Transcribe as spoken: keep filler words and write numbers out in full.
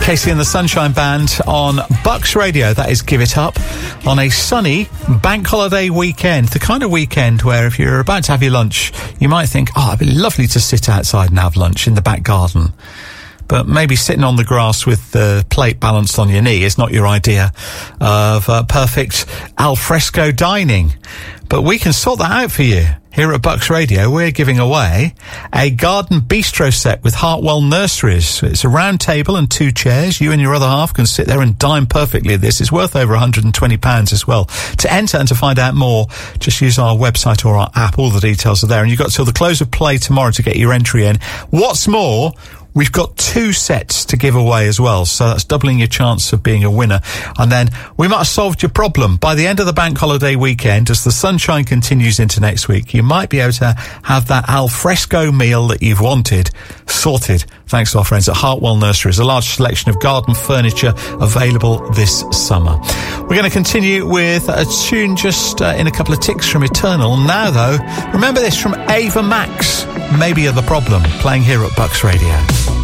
Casey and the Sunshine Band on Bucks Radio. That is Give It Up on a sunny bank holiday weekend. The kind of weekend where if you're about to have your lunch, you might think, oh, it'd be lovely to sit outside and have lunch in the back garden. But maybe sitting on the grass with the plate balanced on your knee is not your idea of uh, perfect al fresco dining. But we can sort that out for you. Here at Bucks Radio, we're giving away a garden bistro set with Hartwell Nurseries. It's a round table and two chairs. You and your other half can sit there and dine perfectly at this. It's worth over one hundred twenty pounds as well. To enter and to find out more, just use our website or our app. All the details are there. And you've got till the close of play tomorrow to get your entry in. What's more, we've got two sets to give away as well, so that's doubling your chance of being a winner. And then we might have solved your problem. By the end of the bank holiday weekend, as the sunshine continues into next week, you might be able to have that al fresco meal that you've wanted sorted, thanks to our friends at Hartwell Nurseries. A large selection of garden furniture available this summer. We're going to continue with a tune just uh, in a couple of ticks from Eternal. Now, though, remember this from Ava Max, Maybe You're the Problem, playing here at Bucks Radio.